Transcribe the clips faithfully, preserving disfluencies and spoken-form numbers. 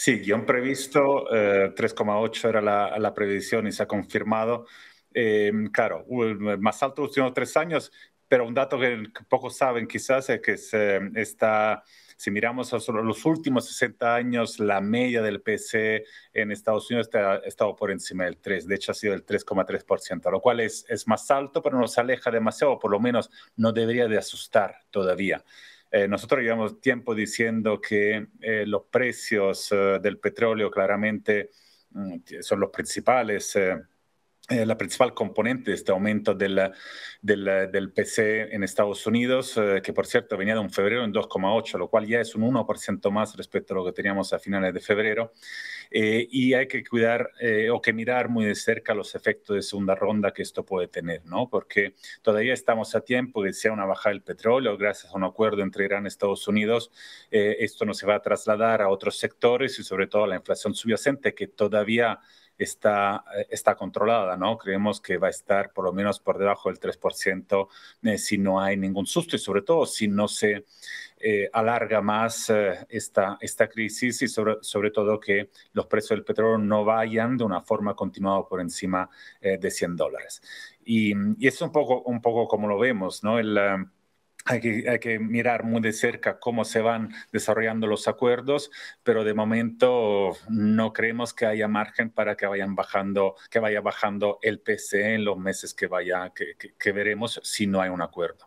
Sí, guión previsto, eh, tres coma ocho era la, la previsión y se ha confirmado. Eh, claro, el más alto los últimos tres años, pero un dato que, que pocos saben quizás es que se está, si miramos a solo los últimos sesenta años, la media del P C E en Estados Unidos ha estado por encima del tres, de hecho ha sido el tres coma tres por ciento, lo cual es, es más alto, pero no se aleja demasiado, por lo menos no debería de asustar todavía. Eh, nosotros llevamos tiempo diciendo que eh, los precios eh, del petróleo claramente mm, son los principales, eh, eh, la principal componente de este aumento del, del, del P C E en Estados Unidos, eh, que por cierto venía de un febrero en dos coma ocho, lo cual ya es un uno por ciento más respecto a lo que teníamos a finales de febrero. Eh, y hay que cuidar eh, o que mirar muy de cerca los efectos de segunda ronda que esto puede tener, ¿no? Porque todavía estamos a tiempo de que sea una bajada del petróleo, gracias a un acuerdo entre Irán y Estados Unidos, eh, esto no se va a trasladar a otros sectores y sobre todo a la inflación subyacente que todavía está, está controlada, ¿no? Creemos que va a estar por lo menos por debajo del tres por ciento eh, si no hay ningún susto y sobre todo si no se eh, alarga más eh, esta, esta crisis y sobre, sobre todo que los precios del petróleo no vayan de una forma continuada por encima eh, de cien dólares. Y, y es un poco, un poco como lo vemos, ¿no? El, uh, hay que, hay que mirar muy de cerca cómo se van desarrollando los acuerdos, pero de momento no creemos que haya margen para que vayan bajando, que vaya bajando el P C E en los meses que vaya, que, que, que veremos si no hay un acuerdo.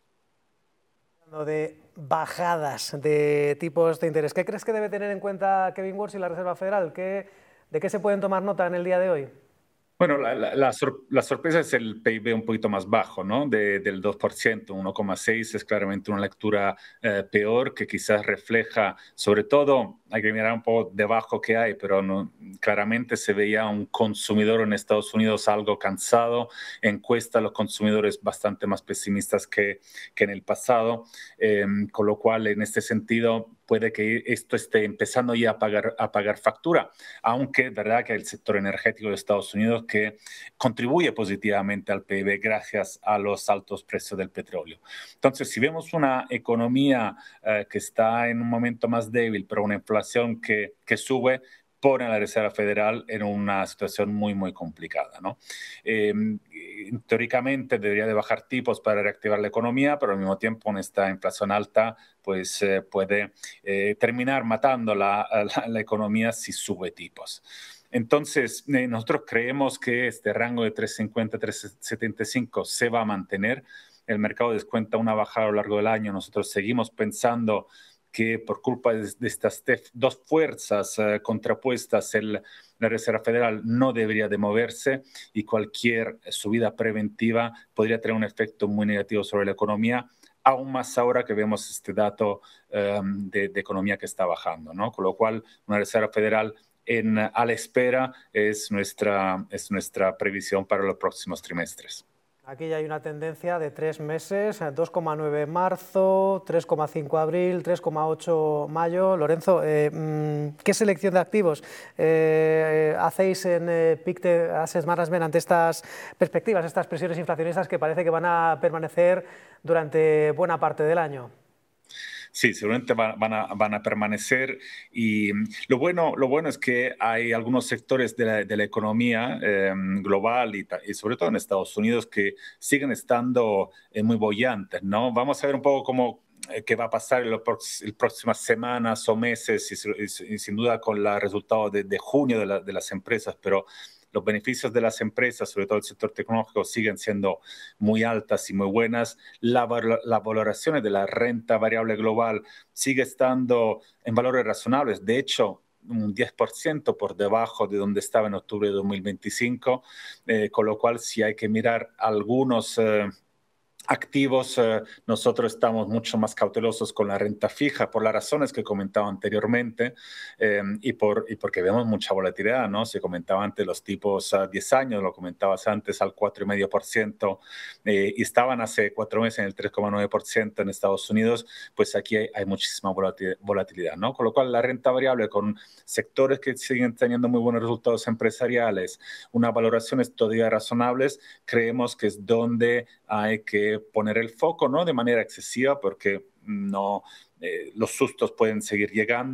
De bajadas de tipos de interés, ¿qué crees que debe tener en cuenta Kevin Warsh y la Reserva Federal? ¿Qué, ¿De qué se pueden tomar nota en el día de hoy? Bueno, la, la, la, sor la, sorpresa es el P I B un poquito más bajo, ¿no? De, del dos por ciento, uno coma seis es claramente una lectura eh, peor que quizás refleja, sobre todo, hay que mirar un poco debajo que hay, pero no, claramente se veía un consumidor en Estados Unidos algo cansado, encuesta a los consumidores bastante más pesimistas que, que en el pasado, eh, con lo cual en este sentido puede que esto esté empezando ya a pagar, a pagar factura, aunque es verdad que el sector energético de Estados Unidos que contribuye positivamente al P I B gracias a los altos precios del petróleo. Entonces, si vemos una economía eh, que está en un momento más débil, pero una inflación que, que sube, pone a la Reserva Federal en una situación muy, muy complicada, ¿no? Eh, teóricamente debería de bajar tipos para reactivar la economía, pero al mismo tiempo en esta inflación alta pues eh, puede eh, terminar matando la, la, la economía si sube tipos. Entonces, eh, nosotros creemos que este rango de tres cincuenta a tres setenta y cinco se va a mantener. El mercado descuenta una bajada a lo largo del año. Nosotros seguimos pensando que por culpa de, de estas dos fuerzas uh, contrapuestas, el, la Reserva Federal no debería de moverse y cualquier subida preventiva podría tener un efecto muy negativo sobre la economía, aún más ahora que vemos este dato um, de, de economía que está bajando, ¿no? Con lo cual, una Reserva Federal en, a la espera es nuestra, es nuestra previsión para los próximos trimestres. Aquí ya hay una tendencia de tres meses, dos coma nueve marzo, tres coma cinco abril, tres coma ocho mayo. Lorenzo, eh, ¿qué selección de activos eh, hacéis en eh, Pictet Asset Management ante estas perspectivas, estas presiones inflacionistas que parece que van a permanecer durante buena parte del año? Sí, seguramente van, van, a, van a permanecer y lo bueno, lo bueno es que hay algunos sectores de la, de la economía eh, global y, y sobre todo en Estados Unidos que siguen estando eh, muy bollantes, ¿no? Vamos a ver un poco cómo qué va a pasar en las próximas semanas o meses y, y, y sin duda con los resultados de, de junio de, la, de las empresas, pero los beneficios de las empresas, sobre todo el sector tecnológico, siguen siendo muy altas y muy buenas. La, la valoración de la renta variable global sigue estando en valores razonables. De hecho, un diez por ciento por debajo de donde estaba en octubre de dos mil veinticinco, eh, con lo cual si hay que mirar algunos eh, activos, eh, nosotros estamos mucho más cautelosos con la renta fija por las razones que comentaba anteriormente eh, y, por, y porque vemos mucha volatilidad, ¿no? Se comentaba antes los tipos a diez años, lo comentabas antes al cuatro coma cinco por ciento eh, y estaban hace cuatro meses en el tres coma nueve por ciento en Estados Unidos, pues aquí hay, hay muchísima volatilidad, ¿no? Con lo cual la renta variable con sectores que siguen teniendo muy buenos resultados empresariales, unas valoraciones todavía razonables, creemos que es donde hay que poner el foco, no de manera excesiva, porque no, eh, los sustos pueden seguir llegando.